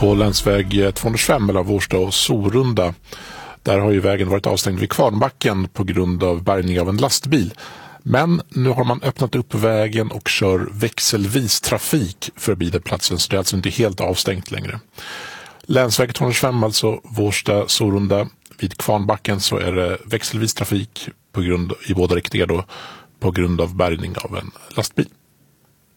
På länsväg 205 mellan Vårsta och Sorunda. Där har ju vägen varit avstängd vid Kvarnbacken på grund av bärgning av en lastbil. Men nu har man öppnat upp vägen och kör växelvis trafik förbi den platsen, så det är alltså inte helt avstängt längre. Länsväg 205, alltså Vårsta, Sorunda. Vid Kvarnbacken så är det växelvis trafik i båda riktningar då, på grund av bärgning av en lastbil.